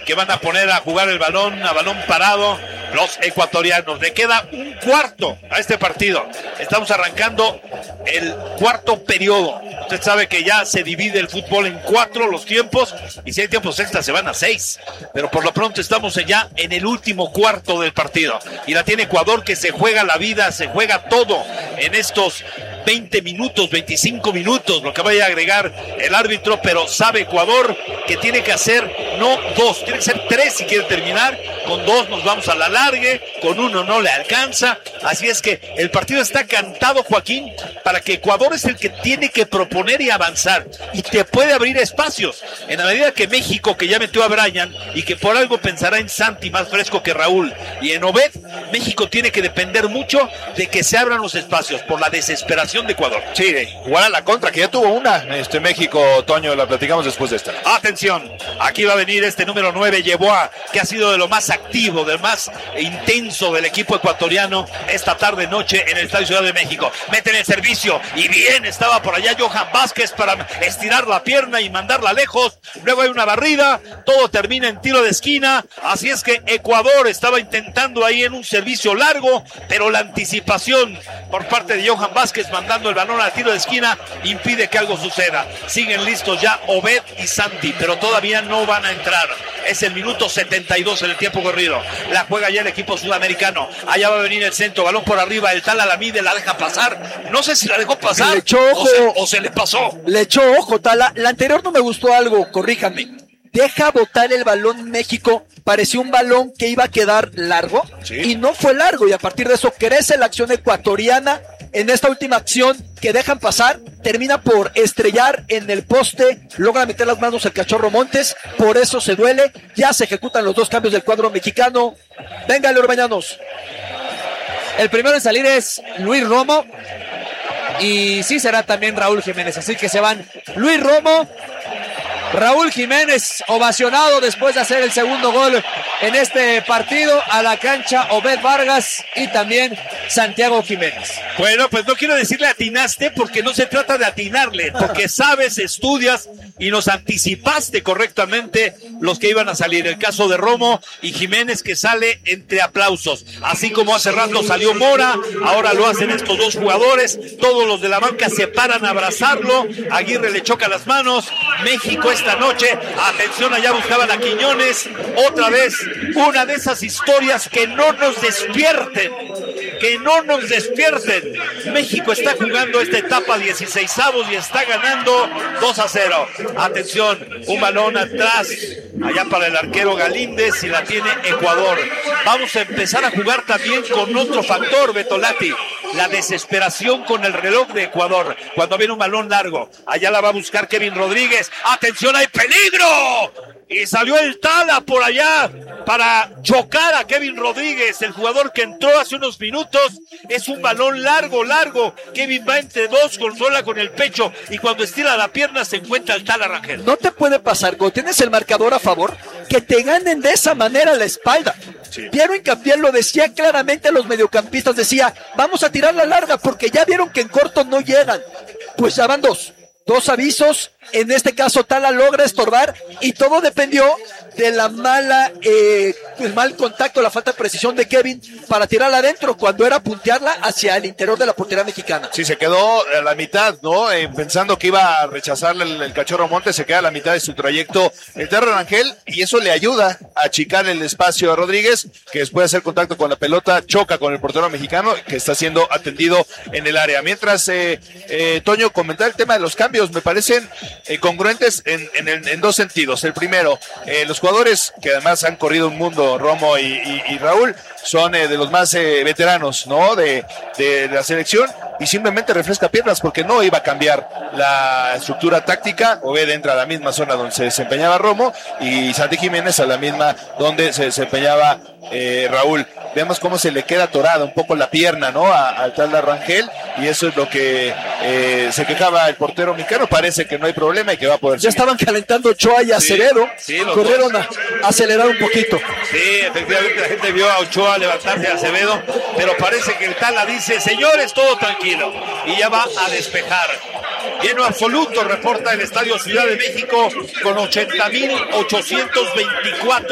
que van a poner a jugar el balón, a balón parado, los ecuatorianos. Le queda un cuarto a este partido. Estamos arrancando el cuarto periodo. Usted sabe que ya se divide el fútbol en 4 los tiempos, y si hay tiempos extras se van a 6. Pero por lo pronto estamos ya en el último cuarto del partido. Y la tiene Ecuador, que se juega la vida, se juega todo en estos 20 minutos, 25 minutos, lo que vaya a agregar el árbitro, pero sabe Ecuador que tiene que hacer no 2, tiene que ser 3 si quiere terminar. Con 2 nos vamos a la largue, con 1 no le alcanza. Así es que el partido está cantado, Joaquín, para que Ecuador es el que tiene que proponer y avanzar, y te puede abrir espacios. En la medida que México, que ya metió a Brian y que por algo pensará en Santi más fresco que Raúl y en Obed, México tiene que depender mucho de que se abran los espacios por la desesperación de Ecuador. Sí, jugar a la contra, que ya tuvo una México, Toño, la platicamos después de esta. Atención, aquí va a venir este número 9, Yeboah, que ha sido de lo más activo, del más intenso del equipo ecuatoriano esta tarde noche en el Estadio Ciudad de México. Mete en el servicio y bien estaba por allá Johan Vázquez para estirar la pierna y mandarla lejos. Luego hay una barrida, todo termina en tiro de esquina. Así es que Ecuador estaba intentando ahí en un servicio largo, pero la anticipación por parte de Johan Vázquez mandando el balón al tiro de esquina impide que algo suceda. Siguen listos ya Obed y Santi, pero todavía no van a entrar. Es el minuto 72 en el tiempo corrido. La juega ya el equipo sudamericano. Allá va a venir el centro, balón por arriba. El Tala la mide, la deja pasar. No sé si la dejó pasar. Le echó ojo. O se le pasó. Le echó ojo, Tala. La anterior no me gustó algo, corríjame. Deja botar el balón México. Pareció un balón que iba a quedar largo, sí, y no fue largo. Y a partir de eso crece la acción ecuatoriana. En esta última acción que dejan pasar, termina por estrellar en el poste, logra meter las manos el Cachorro Montes, por eso se duele. Ya se ejecutan los 2 cambios del cuadro mexicano. Véngale, Orbañanos. El primero en salir es Luis Romo, y sí será también Raúl Jiménez, así que se van Luis Romo, Raúl Jiménez, ovacionado después de hacer el segundo gol en este partido, a la cancha Obed Vargas y también Santiago Jiménez. Bueno, pues no quiero decirle atinaste, porque no se trata de atinarle, porque sabes, estudias y nos anticipaste correctamente los que iban a salir. El caso de Romo y Jiménez, que sale entre aplausos. Así como hace rato salió Mora, ahora lo hacen estos 2 jugadores. Todos los de la banca se paran a abrazarlo. Aguirre le choca las manos. México esta noche, atención, allá buscaban a Quiñones. Otra vez, una de esas historias que no nos despierten. Que no nos despierten. México está jugando esta etapa 16avos y está ganando 2-0. Atención, un balón atrás, allá para el arquero Galíndez, y la tiene Ecuador. Vamos a empezar a jugar también con otro factor, Betolati, la desesperación con el reloj de Ecuador. Cuando viene un balón largo, allá la va a buscar Kevin Rodríguez. ¡Atención, hay peligro! Y salió el Tala por allá para chocar a Kevin Rodríguez, el jugador que entró hace unos minutos. Es un balón largo. Kevin va entre 2, controla con el pecho, y cuando estira la pierna se encuentra el Tala Rangel. No te puede pasar, cuando tienes el marcador a favor, que te ganen de esa manera la espalda. Sí. Piero Hincapié lo decía claramente a los mediocampistas, decía, vamos a tirar la larga porque ya vieron que en corto no llegan. Pues ya van 2 avisos. En este caso Tala logra estorbar, y todo dependió de la el mal contacto, la falta de precisión de Kevin para tirarla adentro, cuando era puntearla hacia el interior de la portería mexicana. Sí, se quedó a la mitad, ¿no? Pensando que iba a rechazarle el Cachorro Montes, se queda a la mitad de su trayecto el Tala Rangel, y eso le ayuda a achicar el espacio a Rodríguez, que después de hacer contacto con la pelota choca con el portero mexicano, que está siendo atendido en el área. Mientras, Toño, comentar el tema de los cambios, me parecen congruentes en 2 sentidos. El primero, los jugadores que además han corrido un mundo, Romo y Raúl, son de los más veteranos, ¿no? De la selección, y simplemente refresca piernas porque no iba a cambiar la estructura táctica. Obed entra a la misma zona donde se desempeñaba Romo, y Santi Jiménez a la misma donde se desempeñaba Raúl. Vemos cómo se le queda atorada un poco la pierna, ¿no? Al Tala Rangel, y eso es lo que se quejaba el portero mexicano. Parece que no hay problema y que va a poder ya seguir. Estaban calentando Ochoa y Acevedo, sí, corrieron a acelerar un poquito. Sí, efectivamente la gente vio a Ochoa levantarse a Acevedo, pero parece que el Tala dice, señores, todo tranquilo, y ya va a despejar. Lleno absoluto, reporta el Estadio Ciudad de México, con 80,824